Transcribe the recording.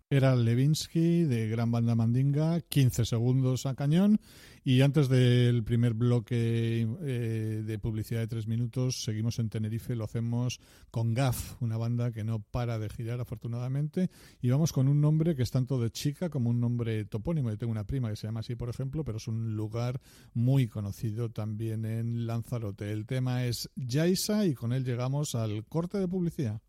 Era Levinsky de Gran Banda Mandinga, 15 segundos a cañón. Y antes del primer bloque de publicidad de 3 minutos, seguimos en Tenerife, lo hacemos con GAF, una banda que no para de girar afortunadamente. Y vamos con un nombre que es tanto de chica como un nombre topónimo. Yo tengo una prima que se llama así, por ejemplo, pero es un lugar muy conocido también en Lanzarote. El tema es Yaisa y con él llegamos al corte de publicidad.